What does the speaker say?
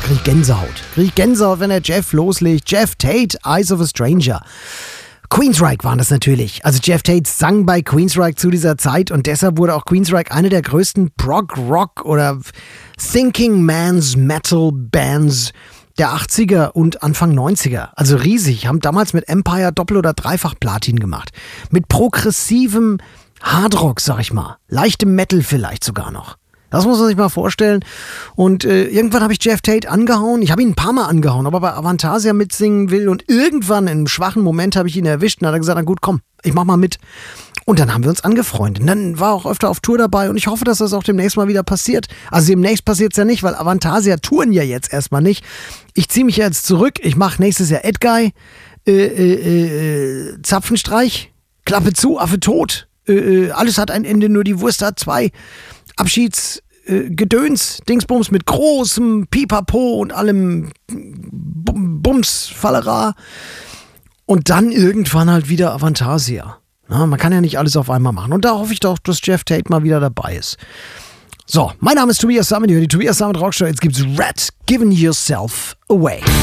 krieg ich Gänsehaut. Wenn der Jeff loslegt. Jeff Tate, Eyes of a Stranger. Queensryche waren das natürlich. Also Jeff Tate sang bei Queensryche zu dieser Zeit und deshalb wurde auch Queensryche eine der größten Prog-Rock oder Thinking Man's Metal Bands der 80er und Anfang 90er. Also riesig. Haben damals mit Empire Doppel- oder Dreifach-Platin gemacht. Mit progressivem Hardrock, sag ich mal. Leichtem Metal vielleicht sogar noch. Das muss man sich mal vorstellen. Und irgendwann habe ich Jeff Tate angehauen. Ich habe ihn ein paar Mal angehauen, ob er bei Avantasia mitsingen will. Und irgendwann in einem schwachen Moment habe ich ihn erwischt und hat er gesagt, na gut, komm, ich mach mal mit. Und dann haben wir uns angefreundet. Und dann war er auch öfter auf Tour dabei und ich hoffe, dass das auch demnächst mal wieder passiert. Also demnächst passiert es ja nicht, weil Avantasia touren ja jetzt erstmal nicht. Ich ziehe mich jetzt zurück. Ich mache nächstes Jahr Edguy, Zapfenstreich, Klappe zu, Affe tot. Alles hat ein Ende, nur die Wurst hat zwei. Abschiedsgedöns, Dingsbums mit großem Pipapo und allem Bumsfallera. Und dann irgendwann halt wieder Avantasia. Na, man kann ja nicht alles auf einmal machen. Und da hoffe ich doch, dass Jeff Tate mal wieder dabei ist. So, mein Name ist Tobias Sammet, die Tobias Sammet Rockshow. Jetzt gibt's Rat, Giving Yourself Away.